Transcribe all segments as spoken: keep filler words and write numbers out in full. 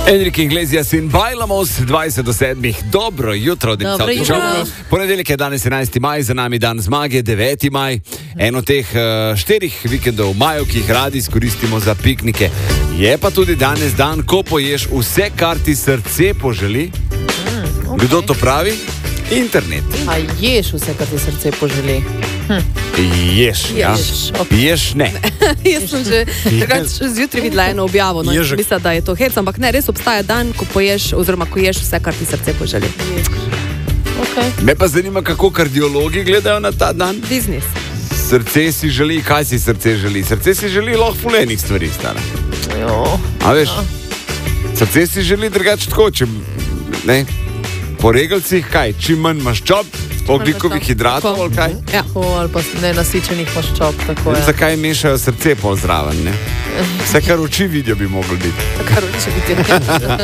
Enrique Iglesias in Bailamos, dvajset do sedmih. Dobro jutro, Dobro jutro. Ponedeljek je danes enajsti maj, za nami dan zmage, deveti maj. En od teh uh, štirih vikendov v maju, ki jih radi izkoristimo za piknike. Je pa tudi danes dan, ko poješ vse, kar ti srce poželi. Mm, okay. Kdo to pravi? Internet. A ješ vse, kar ti srce poželi? Hm. Ješ, ja. Okay. Ješ, ne. Jaz sem že zjutraj videla eno objavo, no, mislim, da je to hec, ampak ne, res obstaja dan, ko poješ, oziroma ko ješ vse, kar ti srce poželi. Okay. Me pa zanima, kako kardiologi gledajo na ta dan. Biznis. Srce si želi, kaj si srce želi? Srce si želi lahko fulenih stvari, stara. Jo. A veš, Ja. srce si želi drugače tako, če, ne, po regalcih, kaj, čim manj maščob, ogljikovih maščob. hidratov, Tako. ali kaj? Ja. Tako, ali pa nenasičenih maščob, tako je. Zakaj mešajo srce pol zraven, ne? Vse, kar oči vidijo, bi moglo biti. Kar če bi ti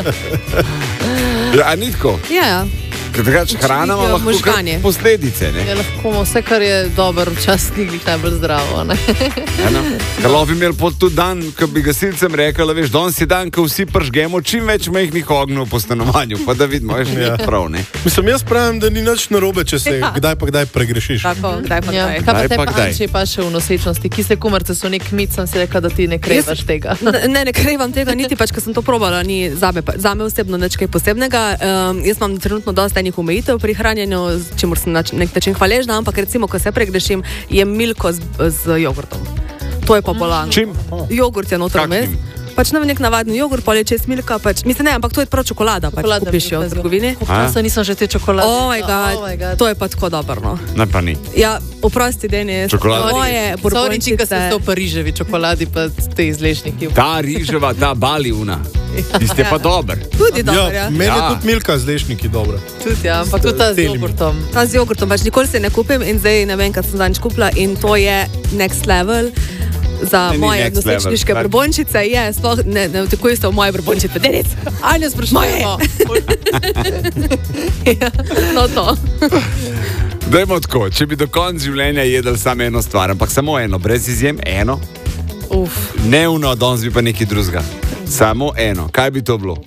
Ja, a ni tako? Ja, ja. Ker drugače hrana ima vidijo lahko kar možganje. posledice, ne? je lahko vse, kar je dobro, včasih ni glih najbolj zdravo, ne? Eno. Ker lahko bi imeli pod tudi dan, ko bi gasilcem rekel, veš, danes je dan, ko vsi pržgemo čim več majhnih ognjev po stanovanju, pa da vidimo, veš, ja. prav, ne? Mislim, jaz pravim, da ni nič narobe, če se Ja. kdaj pa kdaj pregrešiš. Tako, kdaj pa Ja. kdaj. Kaj pa Kdaj te pa pa kdaj? Anči pa še v nosečnosti? Kisle kumarce so nek mit, sem si rekla, da ti ne krevaš tega. Ne, ne krevam tega, niti pač, ker sem to probala, ni zame, pa- zame osebno nič kaj posebnega. Um, jaz imam trenutno dosta enih omejitev pri hranjenju, z čemur sem na č- nek način hvaležna, ampak recimo, ko se pregrešim, jem milko z, z jogurtom. To je pa bolan. Čim? Jogurt je noter vmes. Kakšnim? Pač ne nek navaden jogurt, pa je čez milka, pač, mislim ne, ampak to je prav čokolada, pač Čokolada kupiš jo v milka z trgovini. Časa nisem že te čokolade. Oh my god, Oh my god. to je pa tako dobro, no. Ne, pa ni. Ja, oprosti, Denis. Čokolada? Moje Sorry, čika se borbončice. to pariževi čokoladi, pa te izlešniki. Ta riževa, ta baliuna. Tiste pa dober. Tudi dobro, ja. Ja, meni je Ja. tudi milka z lešniki dobra. Tudi, ja, ampak tudi ta z Telimi. jogurtom. Ta z jogurtom, pač nikoli se ne kupim in zdaj ne vem, kaj sem zadnjič kupila in to je next level. Za Ne, ni moje next nosečniške level. brbončice je, sploh ne, ne vtekuj se v moje brbončice, Denis. Anja, sprašujemo. Ja, no to. Dajmo tako, če bi do konca življenja jedel samo eno stvar, ampak samo eno, brez izjem, eno, Uf, ne uno, danes bi pa nekaj drugega. Samo eno, kaj bi to bilo?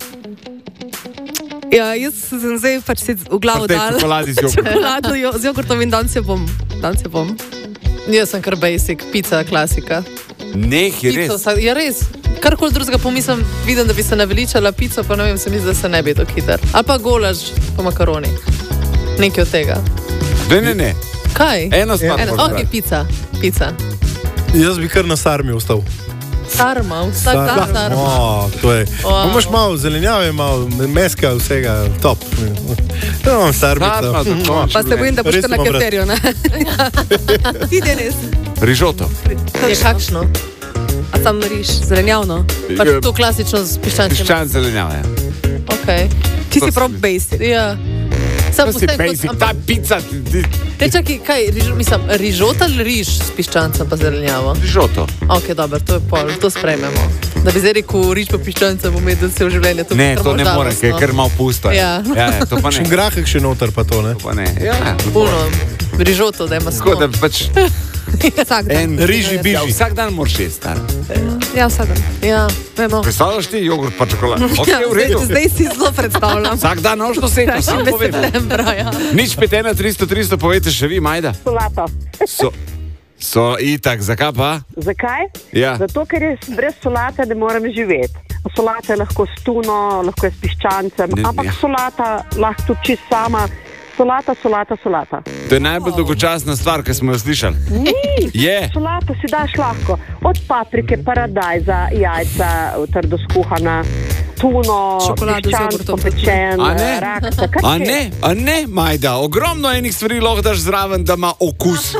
Ja, jaz sem zdaj pač si v glavo Pri tej dala čokoladi z jogurtom. čokolado jo- z jogurtom in danes jo bom. Danes jo bom. jaz sem kar basic, pica, klasika. Neh, je res. Pico, vsak- ja, res. Karkoli drugega pomislim, vidim, da bi se naveličala pico, pa ne vem, se mi zdi, da se ne bi tako hiter. Ali pa golaž, pa makaroni. Nekaj od tega. Ne, ne, ne. Kaj? Eno stvar. Eno, moraš ok, brati. pica, pica. Jaz bi kar na sarmi ostal. Sarma, vsak Sar- dan sarma. O, to je. Wow. Imaš malo zelenjave, malo meska, vsega, top. Ja, imam sarmico. Sarma, do konca Pa se bojim, da boš Res kar na imam rad. kefterju, ne? Ti, Denis. Rižoto. Je kakšno? A sam riž, zelenjavno. Pač to klasično z piščancem. Piščan zelenjava. Ja. Okay. Ti To si prav si- basic. Ja. Sam To si basic, ta pica, ti- ti- Te čakaj, kaj, riž, mislim, rižot ali riž s piščancem pa zelenjavo? rižoto. Ok, dobro, to je pol, to sprejmemo. Da bi zdaj rekel riž pa piščancem, bom vedel vse v življenju. To bi Ne, kar to malo ne more, žalostno. ker je kar malo pusto. je. Ja. Ja, ja, to pa Še ne. grahek še noter pa to, ne? To pa ne. Ja, ja. Puno, rižoto, da ima Tako da snov. pač Vsak dan. en Riži, Ja, biži. vsak dan moraš jesti, star. Ja, vsak dan. Ja, Vemo. Predstavljaš ti jogurt pa čokolado? Ok, Ja, v redu. zdaj, zdaj si zelo predstavljam. Vsak dan noč dosežeš, samo povem. septembra, ja. Nič pet ena tristo tristo, povejte še vi, Majda. Solato. So, so itak, zakaj pa? Zakaj? Ja. Zato, ker je brez solate ne morem živeti. Solata je lahko s tuno, lahko je s piščancem, Ne, ampak ja. solata lahko tudi čist sama. Solata, solata, solata. To je najbolj dolgočasna stvar, ki smo jo slišali. Ni! Je. Solato si daš lahko. Od paprike, paradajza, jajca, trdo skuhana, tuno, Čokolado z jogurtom. popečen, A ne? rakca. kaj A še? ne, a ne, Majda, ogromno enih stvari lahko daš zraven, da ima okus.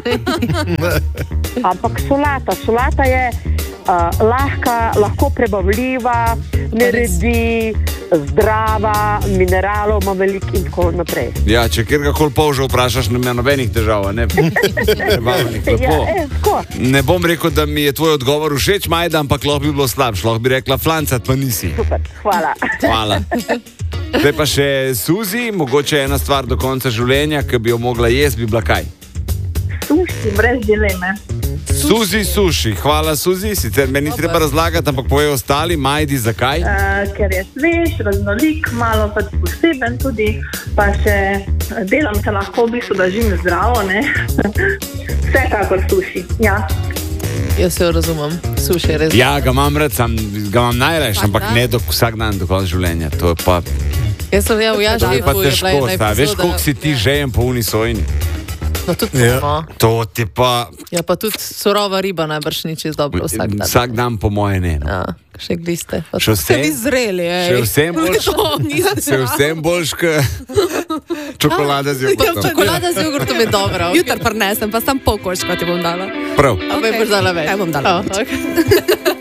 Ampak solata, solata je uh, lahka, lahko prebavljiva, ne redi, zdrava, mineralov ima veliko in tako naprej. Ja, če kjerkoli polža vprašaš, ne ima nobenih težav, a ne? Prebavljenih, Ja, lepo. eh, tako. Ne bom rekel, da mi je tvoj odgovor všeč, Majda, ampak lahko bi bilo slabše. Lahko bi rekla, flancat pa nisi. Super, hvala. Hvala. Zdaj pa še Suzi, mogoče ena stvar do konca življenja, ki bi jo mogla jesti, bi bila kaj? Suši, brez dileme. Suzi suši, hvala Suzi, sicer meni ni treba razlagati, ampak povejo ostali, Majdi, zakaj? Uh, ker je svež, raznolik, malo pač poseben tudi, pa še delam se lahko v bistvu, da živim zdravo, ne? Vsekakor suši, ja. Jaz se jo razumem, suši je res. Ja, ga imam rad, sam, ga imam najrajši, ampak ne do, vsak dan do konca življenja, to je pa, Jaz sem ja, v to je Jaževu pa težko, sta, veš, koliko si ti žejem po uni sojni. No, tudi Ja. to, no. To ti pa, Ja, pa tudi surova riba najbrž ni čez dobro vsak dan. vsak dan po moje ne. No. Ja, še gliste. Pa Še Ste vi vsem, zreli, še ej. vsem boljš, To nisem še vsem boljš, k čokolada z jogurtom. čokolada z jogurtom je dobra. Jutri prinesem, pa sam pol koščka ti bom dala. Prav. A me boš dala več. Kaj bom dala Oh, okay.